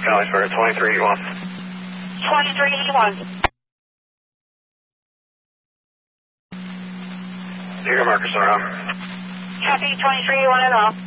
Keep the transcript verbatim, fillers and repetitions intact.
Charlie Spirit, twenty-three eighty-one. twenty-three eighty-one. Your markers are on. Copy, twenty-three eighty-one at all.